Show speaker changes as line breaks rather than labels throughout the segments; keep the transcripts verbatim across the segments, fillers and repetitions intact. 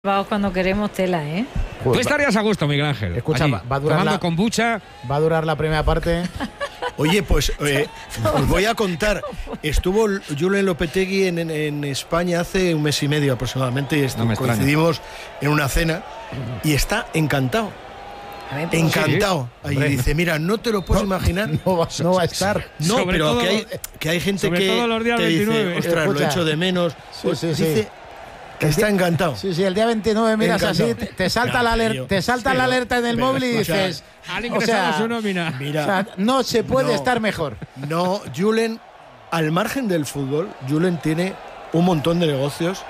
Vamos cuando queremos tela, ¿eh?
Tú estarías a gusto, Miguel Ángel.
Escucha,
allí,
va a durar
tomando
la,
kombucha.
Va a durar la primera parte.
Oye, pues eh, os voy a contar. Estuvo Julen Lopetegui en, en, en España hace un mes y medio aproximadamente y estu-
No me
coincidimos en una cena y está encantado.
A ver, pues,
Encantado. Ahí
Hombre,
dice, mira, no te lo puedes
no,
imaginar.
No va, no va a estar.
No,
Sobre
pero
todo-
que hay, que hay gente
sobre
que,
todo los días
que dice,
veintinueve.
ostras, lo
Escucha.
echo de menos.
Sí,
Pues
sí, sí.
dice que está encantado.
Sí, sí, el día veintinueve miras
Encantado.
así, te, te salta,
No,
la, aler-
tío.
te salta
Pero-
la alerta en el
pero
móvil y
escucha,
dices...
Han
o
ingresado
sea,
su nómina.
Mira,
o sea, no se puede
No.
estar mejor.
no, Julen, al margen del fútbol, Julen tiene un montón de negocios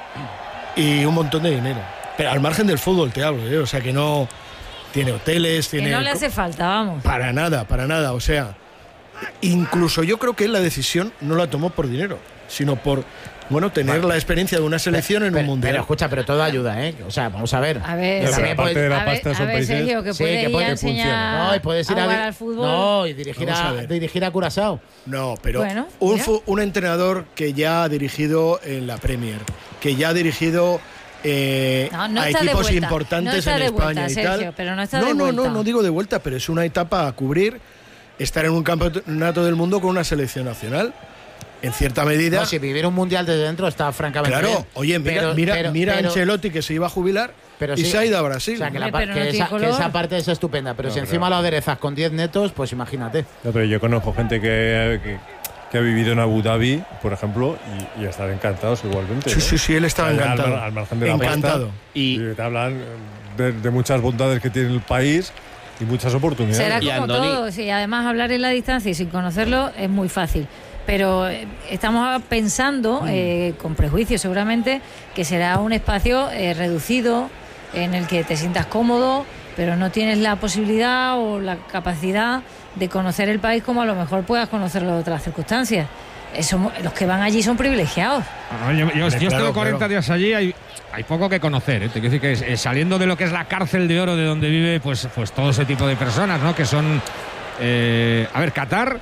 y un montón de dinero. Pero al margen del fútbol te hablo, ¿eh? O sea que no tiene hoteles,
que
tiene...
no le hace falta, vamos.
Para nada, para nada. O sea, incluso yo creo que él la decisión no la tomó por dinero, sino por, bueno, tener
Vale.
la experiencia de una selección en
Pero,
un mundial.
pero escucha, pero todo ayuda, ¿eh? O sea, vamos a ver.
A ver,
Que
sí.
también
aparte
puede-
de la
a ver,
pasta
a
son
ver,
países-
Sergio, que
Sí,
puede
que
ir a
puede-
enseñar
No, y puedes ir
a
a,
jugar
di-
al fútbol.
No, y dirigir
Vamos
a,
a ver.
dirigir a Curazao.
No, pero
Bueno,
un,
mira.
fu- un entrenador que ya ha dirigido en la Premier, que ya ha dirigido eh,
No, no
a
está de
equipos
vuelta.
importantes
No está
en
de
España
vuelta,
y
Sergio,
tal.
pero no está
no,
de
no,
vuelta.
no, no digo de vuelta, pero es una etapa a cubrir, estar en un campeonato del mundo con una selección nacional, en cierta medida.
No, si vivir un mundial desde dentro está francamente
Claro,
bien.
oye, mira,
Pero-
mira,
pero-
mira
pero-
Ancelotti que se iba a jubilar
pero
y
sí.
se ha ido a Brasil.
O sea, que, la
Hombre,
pa-
pero no
que
tiene
esa, que
color.
esa parte es estupenda. Pero
No,
si
pero-
encima lo aderezas con diez netos, pues imagínate.
No, pero yo conozco gente que, que, que ha vivido en Abu Dhabi, por ejemplo, y, y están encantados igualmente.
Sí,
¿eh?
sí, sí, él estaba
Al-
encantado.
Al, al margen de la
Encantado.
pasta,
Y-
y te hablan de, de muchas bondades que tiene el país y muchas oportunidades.
Será
Y
como
Andoni-
todo, sí, además hablar en la distancia y sin conocerlo es muy fácil. Pero eh, estamos pensando, eh, con prejuicio seguramente, que será un espacio eh, reducido en el que te sientas cómodo, pero no tienes la posibilidad o la capacidad de conocer el país como a lo mejor puedas conocerlo en otras circunstancias. Eso, los que van allí son privilegiados.
Ah, Yo, yo- yo
Hombre,
estuve
claro,
cuarenta
claro.
días allí, hay, hay poco que conocer, ¿eh? Te quiero decir que es- eh, saliendo de lo que es la cárcel de oro de donde vive pues, pues todo ese tipo de personas, ¿no? Que son... eh, a ver, Qatar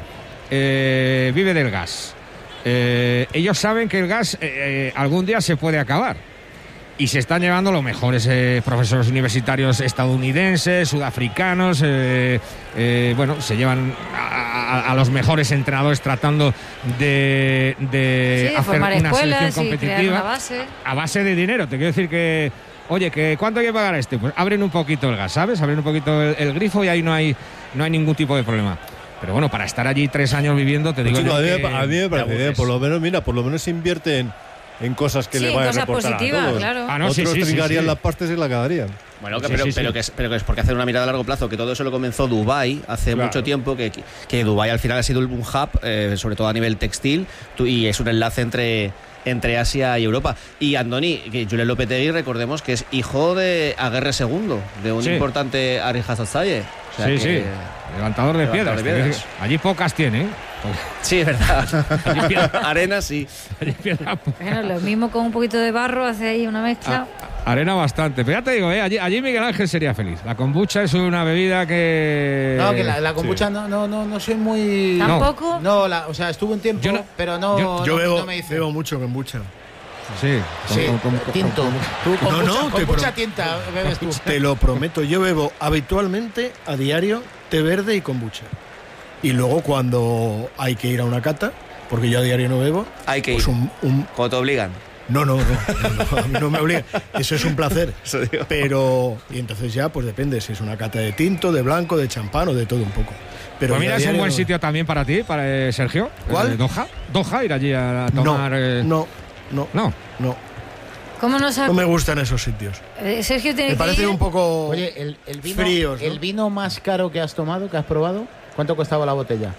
eh, vive del gas. Eh, ellos saben que el gas eh, eh, algún día se puede acabar. Y se están llevando los mejores eh, profesores universitarios estadounidenses, sudafricanos, eh, eh, bueno, se llevan a, a- a los mejores entrenadores tratando de, de
Sí,
hacer
formar
una
escuelas
selección
y crear
competitiva
una base.
a base de dinero. Te quiero decir que, oye, que ¿cuánto hay que pagar este? Pues abren un poquito el gas, ¿sabes? Abren un poquito el, el grifo y ahí no hay, no hay ningún tipo de problema. Pero bueno, para estar allí tres años viviendo, te
Pues,
digo
chico,
yo
a, mí,
que
me- a mí me
te
parece bien,
aburres.
por lo menos, mira, por lo menos invierte en, en cosas que
Sí,
le
en
vayan a
cosas
reportar
positivas,
a todos.
claro.
Ah, no, sí,
Otros
sí, sí,
trincarían
sí.
las pastas y la cagarían.
Bueno, que,
Sí,
pero,
sí, sí.
pero, que es, pero que es porque hacer una mirada a largo plazo, que todo eso lo comenzó Dubái hace
Claro.
mucho tiempo, que, que Dubái al final ha sido un hub, eh, sobre todo a nivel textil, tu- y es un enlace entre, entre Asia y Europa. Y Andoni, que Julen Lopetegui, recordemos que es hijo de Aguirre segundo, de un
Sí.
importante Ari Hasazaye. O sea
Sí,
que-
sí. Levantador de
Levantador
piedras.
de
te quiero
piedras.
decir. Allí pocas tiene, ¿eh?
Sí, es verdad.
Allí piedra-
Arena sí.
allí piedra-
Bueno, lo mismo con un poquito de barro, hace ahí una mezcla.
Ah, arena bastante. Pero ya te digo, ¿eh? allí, allí Miguel Ángel sería feliz. La kombucha es una bebida que...
No, que la, la kombucha no, no, no, no soy muy...
No.
¿Tampoco?
No, la, o sea, estuve un tiempo,
Yo no-
pero no,
yo-
Yo
no,
bebo,
no me dice.
bebo mucho kombucha.
Sí. con-
Sí,
con- con- con-
tinto.
con-
Tú con
No,
mucha,
no,
con
te
mucha
pro-
tinta bebes tú.
Te lo prometo, yo bebo habitualmente a diario té verde y kombucha. Y luego cuando hay que ir a una cata, porque yo a diario no bebo,
Hay que
pues
ir.
un, un-
Cuando te obligan.
no, no, no, no, a mí no me obliga. Eso es un placer.
Eso digo.
Pero, y entonces ya, pues depende si es una cata de tinto, de blanco, de champán o de todo un poco. Pero
Pues
yo
mira,
a
es un
diario
buen
no-
sitio también para ti, para eh, Sergio.
¿Cuál?
Eh, Doha. Doha, ir allí a tomar...
No,
eh,
no, no,
no.
no,
¿Cómo no sabe?
no me gustan esos sitios.
Eh, Sergio tiene
Me
que
parece
ir.
un poco
Oye, el, el vino,
fríos, ¿no?
el vino más caro que has tomado, que has probado, ¿cuánto costaba la botella?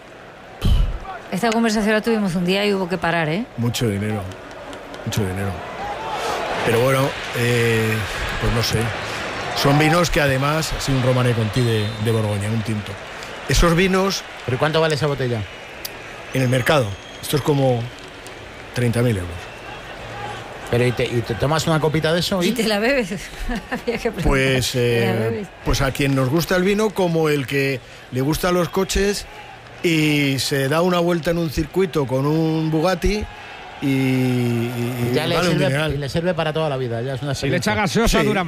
Esta conversación la tuvimos un día y hubo que parar, ¿eh?
mucho dinero, mucho dinero. Pero bueno, eh, pues no sé. Son vinos que además, así un Romanée Conti de, de Borgoña, un tinto. Esos vinos
¿Pero cuánto vale esa botella?
en el mercado, esto es como treinta mil euros.
Pero ¿y te, y te tomas una copita de eso?
¿Y
Y
te la bebes? Había que preguntar.
Pues,
¿Te la
eh,
bebes?
pues a quien nos gusta el vino, como el que le gustan los coches y se da una vuelta en un circuito con un Bugatti y, y
Ya le
vale un
sirve,
dineral.
y le sirve para toda la vida. Ya es una
Si le echa
experiencia.
gaseosa
Sí.
dura más.